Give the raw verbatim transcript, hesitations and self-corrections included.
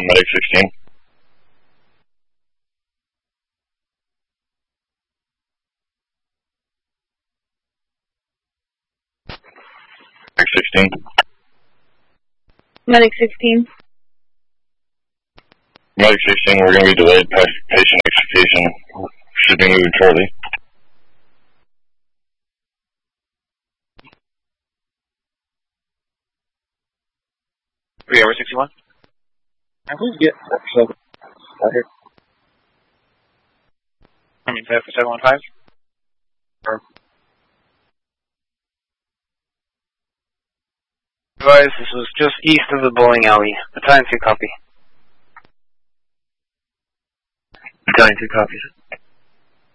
Medic sixteen. Medic sixteen. Medic sixteen. Medic sixteen, we're going to be delayed. Patient extrication should be moving shortly. three hour sixty-one. Can please get seven out here? I mean, for seven one five? Sure. Advise, this was just east of the bowling alley. Battalion two copy. Battalion two copies.